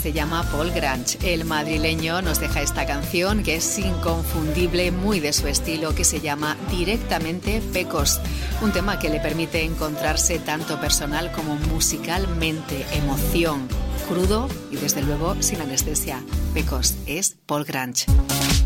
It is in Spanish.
se llama Paul Grange. El madrileño nos deja esta canción que es inconfundible, muy de su estilo, que se llama Directamente Pecos. Un tema que le permite encontrarse tanto personal como musicalmente, emoción, crudo y desde luego sin anestesia. Pecos es Paul Grange.